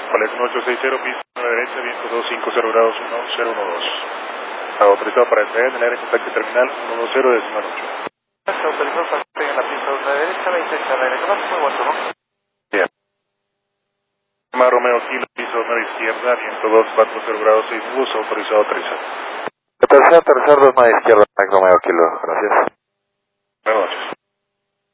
Palais 1860, pista 9 derecha, viento 250 grados 1012. Autorizado para entrar en el área de contacto terminal 120 decimal 8. Está autorizado para entrar en la pista 9 derecha, 20 derecha, muy buen turno. Bien. Romeo Kilo, piso 9 izquierda, viento 240 grados 6 nudos, autorizado a aterrizar. Tercer 2 9 izquierda, Romeo Kilo, gracias.